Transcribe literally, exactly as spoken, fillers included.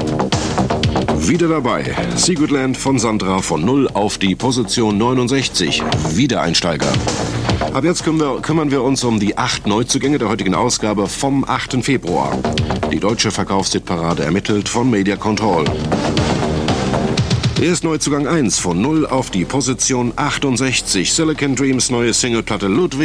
Wieder dabei. Secretland von Sandra von null auf die Position neunundsechzig. Wiedereinsteiger. Ab jetzt wir, kümmern wir uns um die acht Neuzugänge der heutigen Ausgabe vom achten Februar. Die deutsche Verkaufshitparade ermittelt von Media Control. Erst Neuzugang eins von null auf die Position achtundsechzig. Silicon Dreams neue Singleplatte Ludwig.